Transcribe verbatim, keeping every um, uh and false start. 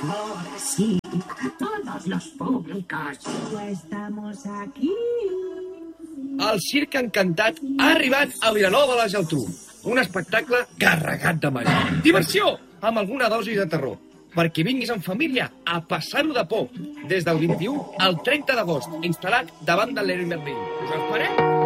Ahora sí, todos los públicos. Estamos aquí. El Circ Encantat ha arribat a Vilanova de la Geltrú. Un espectacle carregat de màgia. Diversió, amb alguna dosi de terror. Perquè vinguis en família a passar-ho de por. Des del vint-i-u al trenta d'agost, instal·lat davant de l'Heroi Merlin. Us esperem!